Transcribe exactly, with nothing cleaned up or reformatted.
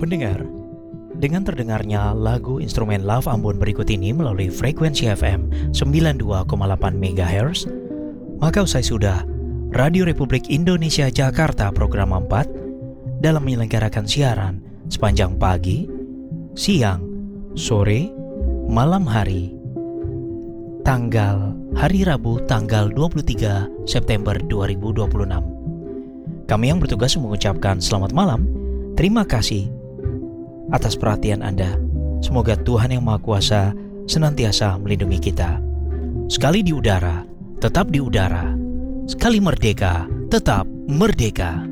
Pendengar, dengan terdengarnya lagu instrumen Love Ambon berikut ini melalui frekuensi F M sembilan puluh dua koma delapan megahertz, maka usai sudah Radio Republik Indonesia Jakarta program empat dalam menyelenggarakan siaran sepanjang pagi, siang, sore, malam hari, tanggal hari Rabu tanggal dua puluh tiga September dua ribu dua puluh enam. Kami yang bertugas mengucapkan selamat malam, terima kasih atas perhatian Anda. Semoga Tuhan Yang Maha Kuasa senantiasa melindungi kita. Sekali di udara, tetap di udara. Sekali merdeka, tetap merdeka.